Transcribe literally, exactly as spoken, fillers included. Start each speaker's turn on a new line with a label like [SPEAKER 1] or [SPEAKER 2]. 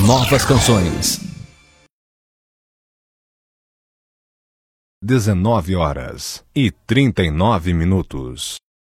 [SPEAKER 1] Novas canções. Dezenove horas e trinta e nove minutos.